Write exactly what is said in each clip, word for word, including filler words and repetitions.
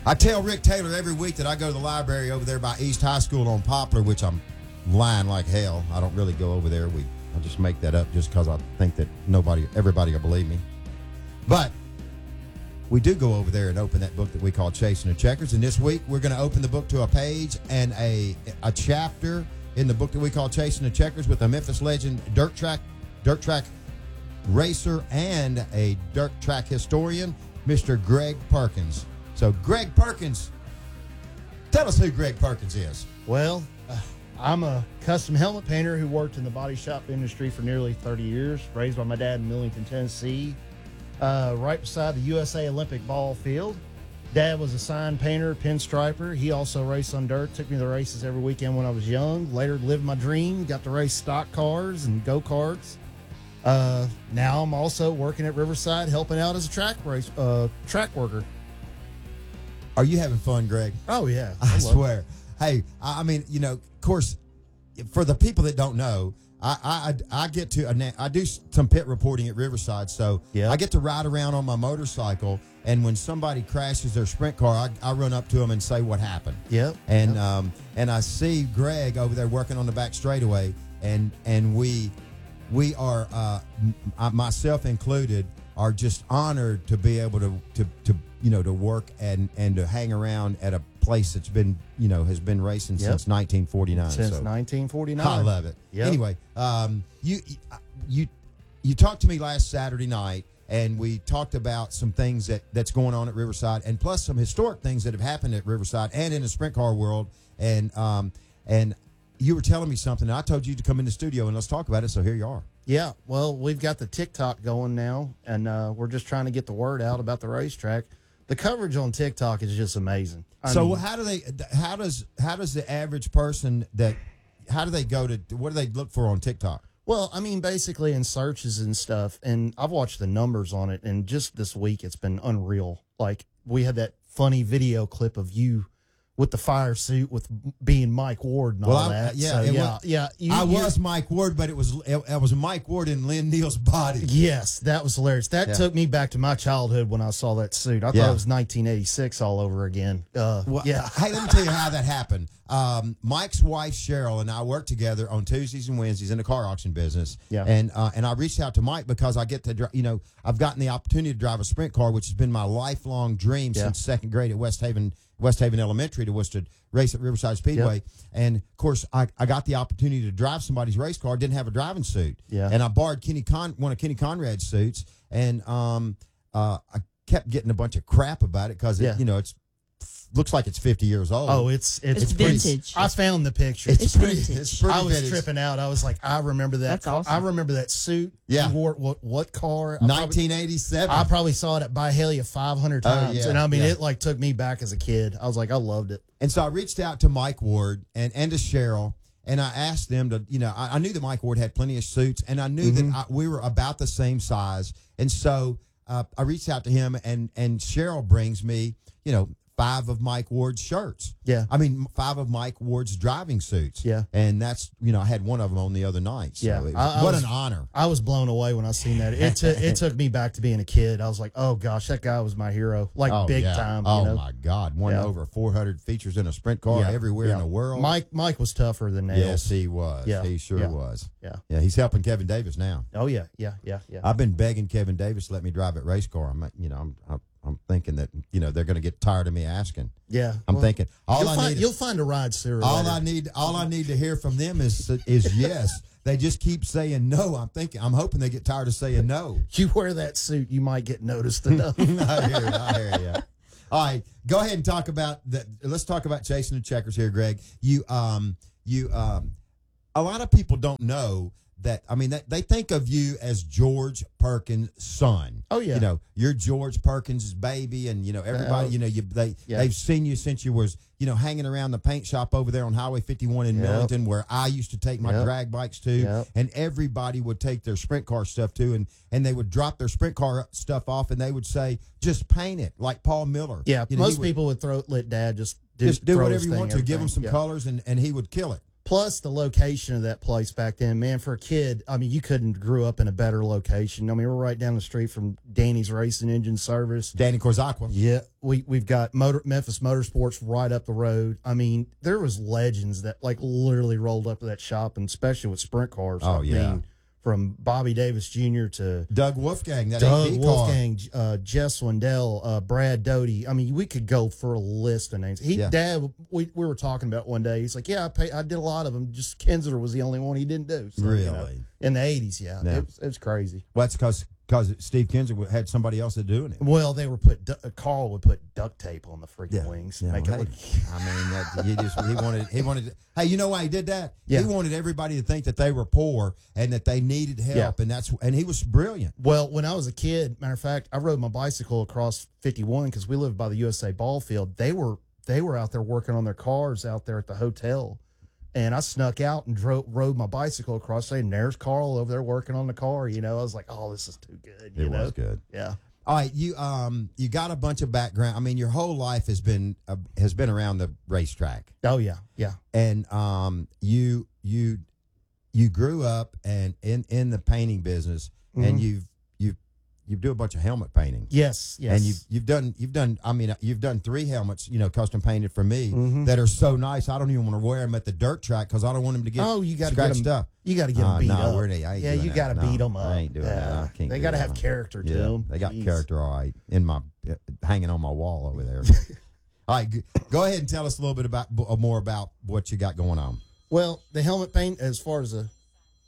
I tell Rick Taylor every week that I go to the library over there by East High School on Poplar, which I'm lying like hell. I don't really go over there. We I just make that up just because I think that nobody, everybody will believe me. But we do go over there and open that book that we call Chasing the Checkers. And this week we're going to open the book to a page and a a chapter in the book that we call Chasing the Checkers with a Memphis legend, dirt track, dirt track racer, and a dirt track historian, Mister Greg Perkins. So, Greg Perkins, tell us who Greg Perkins is. Well, uh, I'm a custom helmet painter who worked in the body shop industry for nearly thirty years, raised by my dad in Millington, Tennessee, uh, right beside the U S A Olympic ball field. Dad was a sign painter, pinstriper. He also raced on dirt, took me to the races every weekend when I was young. Later lived my dream, got to race stock cars and go-karts. Uh, now I'm also working at Riverside, helping out as a track race, uh, track worker. Are you having fun, Greg? Oh, yeah. I, I swear. It. Hey, I mean, you know, of course, for the people that don't know, I I, I get to, I do some pit reporting at Riverside, so yep. I get to ride around on my motorcycle, and when somebody crashes their sprint car, I, I run up to them and say what happened. Yep. And yep. um and I see Greg over there working on the back straightaway, and and we we are, uh, m- myself included, are just honored to be able to to to you know to work and and to hang around at a place that's been you know has been racing yep. since nineteen forty-nine. Since so nineteen forty-nine, I love it. Yep. Anyway, um, you you you talked to me last Saturday night, and we talked about some things that that's going on at Riverside, and plus some historic things that have happened at Riverside and in the sprint car world, and um and you were telling me something, and I told you to come in the studio and let's talk about it. So here you are. Yeah, well, we've got the TikTok going now, and uh, we're just trying to get the word out about the racetrack. The coverage on TikTok is just amazing. I so mean, how do they? How does how does the average person that? How do they go to? What do they look for on TikTok? Well, I mean, basically in searches and stuff, and I've watched the numbers on it, and just this week it's been unreal. Like, we had that funny video clip of you with the fire suit, with being Mike Ward and well, all I, that. yeah, so, yeah, was, yeah. You, I you, was Mike Ward, but it was it, it was Mike Ward in Lynn Neal's body. Yes, that was hilarious. That yeah. took me back to my childhood when I saw that suit. I yeah. thought it was nineteen eighty-six all over again. Uh, well, yeah. Hey, let me tell you how that happened. Um, Mike's wife Cheryl and I work together on Tuesdays and Wednesdays in the car auction business. Yeah. And uh, and I reached out to Mike because I get to dri- you know I've gotten the opportunity to drive a sprint car, which has been my lifelong dream yeah. since second grade at West Haven. West Haven Elementary to was to race at Riverside Speedway. Yep. And, of course, I, I got the opportunity to drive somebody's race car, didn't have a driving suit. Yeah. And I borrowed Kenny Con- one of Kenny Conrad's suits, and um, uh, I kept getting a bunch of crap about it because, Yeah. you know, it's looks like it's fifty years old. Oh, it's it's, It's pretty- vintage. I found the picture. It's, It's pretty, vintage. it's pretty I was vintage. tripping out. I was like, I remember that. That's awesome. I remember that suit. Yeah. You wore it, what what car? I probably- nineteen eighty-seven. I probably saw it at Byhalia five hundred Oh, times, yeah, and I mean, yeah. it like took me back as a kid. I was like, I loved it. And so I reached out to Mike Ward and, and to Cheryl, and I asked them to, you know, I, I knew that Mike Ward had plenty of suits, and I knew Mm-hmm. that I, we were about the same size. And so uh, I reached out to him, and, and Cheryl brings me, you know, five of Mike Ward's shirts. Yeah. I mean, five of Mike Ward's driving suits. Yeah. And that's, you know, I had one of them on the other night. So Yeah. it was- I- I what was- an honor. I was blown away when I seen that. It took it took me back to being a kid. I was like, oh gosh, that guy was my hero, like Oh, big yeah. time. Oh, you know? my God. Won Yeah. over four hundred features in a sprint car Yeah. everywhere Yeah. in the world. Mike Mike was tougher than nails. Yes, he was. Yeah. He sure Yeah. was. Yeah. Yeah, he's helping Kevin Davis now. Oh yeah. Yeah. Yeah. Yeah. I've been begging Kevin Davis to let me drive at race car. I'm, you know, I'm, I'm, I'm thinking that, you know, they're going to get tired of me asking. yeah. I'm Well, thinking all you'll I find, need, you'll find a ride sooner. or all later. I need, all I need to hear from them is is yes. They just keep saying no. I'm thinking, I'm hoping they get tired of saying no. You wear that suit, you might get noticed enough. I hear it. I hear you. All right, go ahead and talk about the. Let's talk about chasing the checkers here, Greg. You, um, you, um, a lot of people don't know that. I mean, they, they think of you as George Perkins' son. Oh, yeah. You know, you're George Perkins' baby, and you know everybody. Uh, you know, you they yeah. they've seen you since you was you know hanging around the paint shop over there on Highway fifty-one in Yep. Millington, where I used to take my Yep. drag bikes to, Yep. and everybody would take their sprint car stuff too, and and they would drop their sprint car stuff off, and they would say, "Just paint it," like Paul Miller. Yeah, You know, he most would people would throw let dad just do, just do throw whatever his you thing, want to, give him everything. some Yeah. colors, and and he would kill it. Plus the location of that place back then, man, for a kid, I mean, you couldn't grew up in a better location. I mean, we're right down the street from Danny's Racing Engine Service. Danny Corzaqua. Yeah, we, we've got Motor, Memphis Motorsports right up the road. I mean, there was legends that, like, literally rolled up to that shop, and especially with sprint cars. Oh, I yeah. mean, from Bobby Davis Junior to Doug Wolfgang, that Doug A P car. Wolfgang, uh, Jess Swindell, uh, Brad Doty. I mean, we could go for a list of names. He, Yeah. Dad, we, we were talking about one day. He's like, "Yeah, I pay, I did a lot of them. Just Kinzer was the only one he didn't do." So, you know, Really? in the eighties, yeah, Yeah. It, was, it was crazy. Well, that's because because Steve Kinzer had somebody else that doing it. Well, they were put. du- Carl would put duct tape on the freaking Yeah. wings. Yeah, make well, it look. hey, I mean, that, he just he wanted he wanted. Hey, you know why he did that? Yeah. He wanted everybody to think that they were poor and that they needed help, Yeah. and that's and he was brilliant. Well, when I was a kid, matter of fact, I rode my bicycle across fifty-one because we lived by the U S A ball field. They were they were out there working on their cars out there at the hotel, and I snuck out and drove rode my bicycle across there. And there's Carl over there working on the car. You know, I was like, "Oh, this is too good." You It know? was good. Yeah. All right, you um you got a bunch of background. I mean, your whole life has been uh, has been around the racetrack, Oh yeah. Yeah. and um you you you grew up and in in the painting business, and Mhm. you've you you do a bunch of helmet painting. Yes. Yes. And you've you've done you've done I mean you've done three helmets, you know, custom painted for me Mhm. that are so nice. I don't even want to wear them at the dirt track because I don't want them to get Oh, you got to get scratched them. up. You got to get them Uh, beat no, up. we're the- I ain't yeah, doing you that. got to No, beat them up. I ain't doing that. I can't They do got to that. have character to Yeah, them. they got Jeez. character all right in my uh, hanging on my wall over there. All right, g- go ahead and tell us a little bit about b- more about what you got going on. Well, the helmet paint, as far as the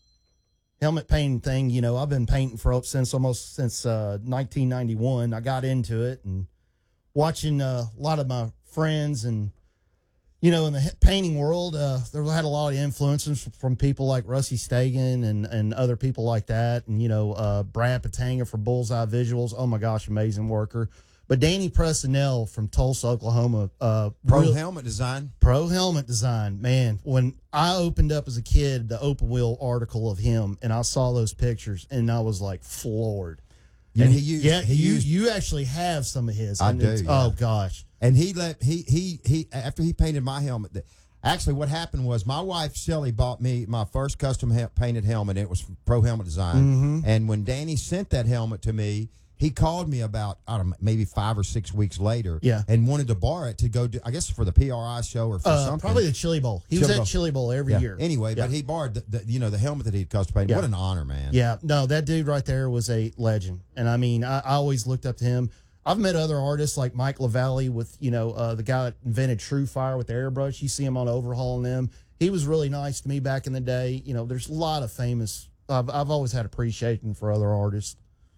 helmet painting thing, you know, I've been painting for since almost since uh, nineteen ninety-one. I got into it and watching uh, a lot of my friends and, you know, in the he- painting world, uh, there had a lot of influences from people like Rusty Stagen and, and other people like that. And, you know, uh, Brad Patanga for Bullseye Visuals. Oh, my gosh, amazing worker. But Danny Prestonell from Tulsa, Oklahoma. Uh, Pro real- helmet design. Pro helmet design, man. When I opened up as a kid the open wheel article of him, and I saw those pictures, and I was like floored. You And know, he used- yeah, he you used- you actually have some of his. I and do, it's- yeah. Oh gosh, And he let he he he after he painted my helmet. th- Actually, what happened was my wife Shelly bought me my first custom he- painted helmet. And it was from Pro Helmet Design. Mm-hmm. And when Danny sent that helmet to me, he called me about I don't know maybe five or six weeks later. Yeah. And wanted to borrow it to go do I guess for the P R I show or for uh, something. probably the Chili Bowl. He was Chili at Bowl. Chili Bowl every Yeah. year. Anyway, Yeah. but he borrowed the, the you know the helmet that he'd custom painted. Yeah. What an honor, man. Yeah, no, that dude right there was a legend, and I mean, I, I always looked up to him. I've met other artists like Mike LaValle with, you know, uh, the guy that invented True Fire with the airbrush. You see him on Overhauling Them. He was really nice to me back in the day. You know, there's a lot of famous. I've I've always had appreciation for other artists.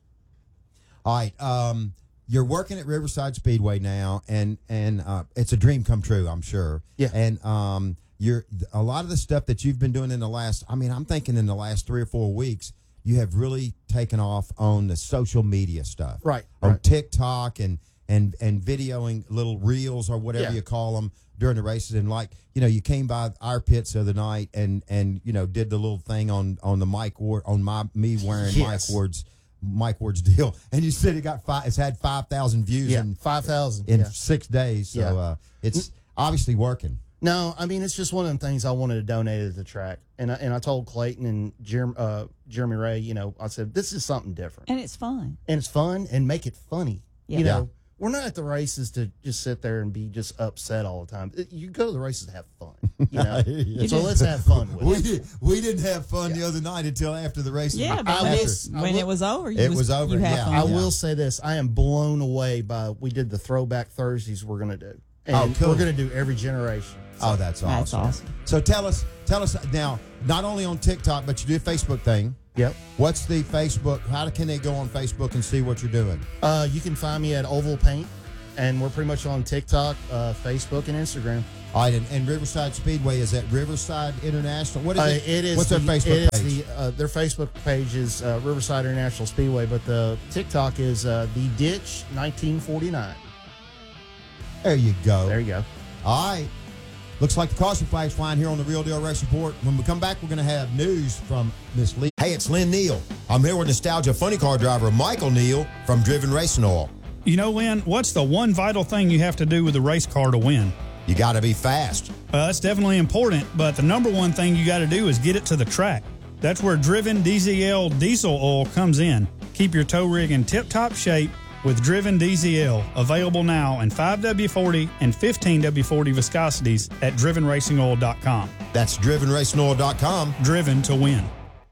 All right. Um, you're working at Riverside Speedway now, and and uh, it's a dream come true, I'm sure. Yeah. And um, you're a lot of the stuff that you've been doing in the last. I mean, I'm thinking in the last three or four weeks, you have really taken off on the social media stuff, Right, On right. TikTok and and and videoing little reels or whatever Yeah. you call them during the races, and like you know, you came by our pits the other night and and you know did the little thing on on the Mike Ward on my me wearing Yes. Mike Ward's. Mike Ward's deal, and you said it got five. It's had five thousand views Yeah, in five thousand. in Yeah. six days. So Yeah. uh, it's obviously working. No, I mean, it's just one of them things I wanted to donate at the track. And I, and I told Clayton and Jeremy, uh, Jeremy Ray, you know, I said, this is something different. And it's fun. And it's fun and make it funny. Yeah. You know, Yeah. we're not at the races to just sit there and be just upset all the time. You go to the races to have fun. You know, Yeah. so let's have fun with We it. did, we didn't have fun the other night until after the race. Yeah, I but will- it's- I when will- it was over, you It was over, You had yeah. fun. I Yeah. will say this: I am blown away by we did the throwback Thursdays we're going to do, and Oh, cool. we're going to do every generation. Oh, that's awesome. That's awesome. So tell us, tell us now. Not only on TikTok, but you do a Facebook thing. Yep. What's the Facebook? How can they go on Facebook and see what you're doing? Uh, you can find me at Oval Paint, and we're pretty much on TikTok, uh, Facebook, and Instagram. All right, and, and Riverside Speedway is at Riverside International. What is Uh, it? it is What's the, their Facebook it is page? The, uh, their Facebook page is uh, Riverside International Speedway, but the TikTok is uh, The Ditch nineteen forty-nine. There you go. There you go. All right. Looks like the caution flag's flying here on the Real Deal Race Report. When we come back, we're going to have news from Miss Lee. Hey, it's Lynn Neal. I'm here with Nostalgia Funny Car driver Michael Neal from Driven Racing Oil. You know, Lynn, what's the one vital thing you have to do with a race car to win? you got to be fast. Well, that's definitely important, but the number one thing you got to do is get it to the track. That's where Driven D Z L diesel oil comes in. Keep your tow rig in tip-top shape with Driven D Z L, available now in five W forty and fifteen W forty viscosities at driven racing oil dot com. That's driven racing oil dot com. Driven to win.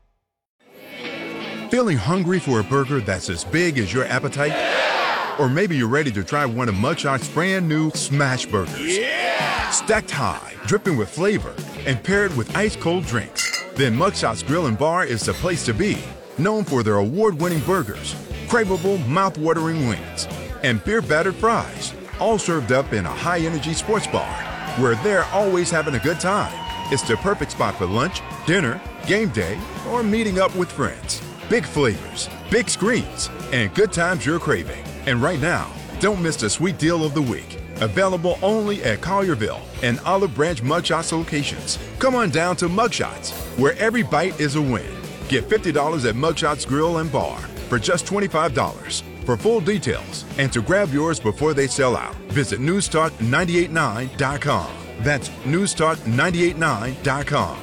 Feeling hungry for a burger that's as big as your appetite? Or maybe you're ready to try one of Mugshot's brand new Smash Burgers. Yeah! Stacked high, dripping with flavor, and paired with ice-cold drinks. Then Mugshot's Grill and Bar is the place to be. Known for their award-winning burgers, craveable, mouth-watering wings, and beer-battered fries. All served up in a high-energy sports bar, where they're always having a good time. It's the perfect spot for lunch, dinner, game day, or meeting up with friends. Big flavors, big screens, and good times you're craving. And right now, don't miss the sweet deal of the week. Available only at Collierville and Olive Branch Mugshots locations. Come on down to Mugshots, where every bite is a win. Get fifty dollars at Mugshots Grill and Bar for just twenty-five dollars. For full details and to grab yours before they sell out, visit news talk nine eight nine dot com. That's news talk nine eight nine dot com.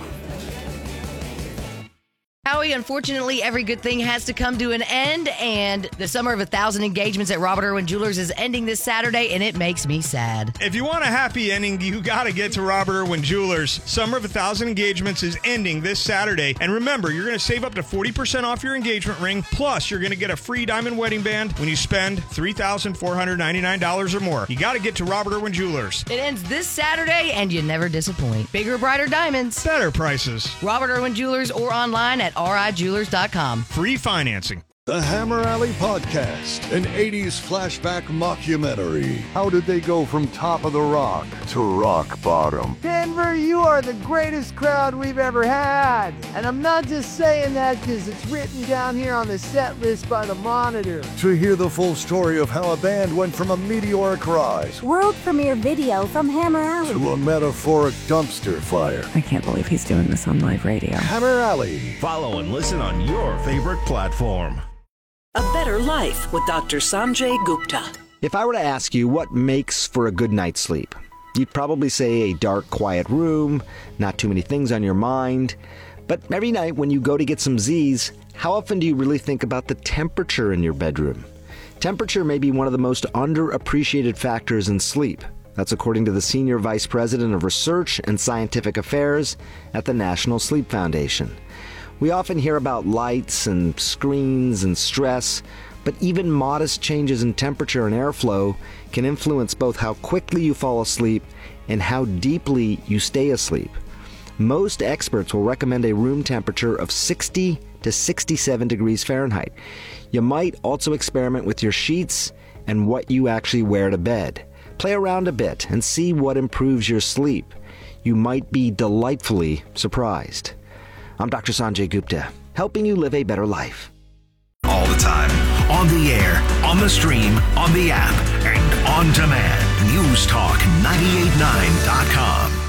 Howie, unfortunately, every good thing has to come to an end, and the summer of a thousand engagements at Robert Irwin Jewelers is ending this Saturday, and it makes me sad. If you want a happy ending, you got to get to Robert Irwin Jewelers. Summer of a thousand engagements is ending this Saturday, and remember, you're going to save up to forty percent off your engagement ring, plus you're going to get a free diamond wedding band when you spend three thousand four hundred ninety-nine dollars or more. You got to get to Robert Irwin Jewelers. It ends this Saturday, and you never disappoint. Bigger, brighter diamonds. Better prices. Robert Irwin Jewelers or online at r i jewelers dot com. Free financing. The Hammer Alley Podcast, an eighties flashback mockumentary. How did they go from top of the rock to rock bottom? Denver, you are the greatest crowd we've ever had. And I'm not just saying that because it's written down here on the set list by the Monitor. To hear the full story of how a band went from a meteoric rise, world premiere video from Hammer Alley, to a metaphoric dumpster fire. I can't believe he's doing this on live radio. Hammer Alley. Follow and listen on your favorite platform. A Better Life with Doctor Sanjay Gupta. If I were to ask you what makes for a good night's sleep, you'd probably say a dark, quiet room, not too many things on your mind. But every night when you go to get some Z's, how often do you really think about the temperature in your bedroom? Temperature may be one of the most underappreciated factors in sleep. That's according to the Senior Vice President of Research and Scientific Affairs at the National Sleep Foundation. We often hear about lights and screens and stress, but even modest changes in temperature and airflow can influence both how quickly you fall asleep and how deeply you stay asleep. Most experts will recommend a room temperature of sixty to sixty-seven degrees Fahrenheit. You might also experiment with your sheets and what you actually wear to bed. Play around a bit and see what improves your sleep. You might be delightfully surprised. I'm Doctor Sanjay Gupta, helping you live a better life. All the time, on the air, on the stream, on the app, and on demand. News Talk nine eight nine dot com.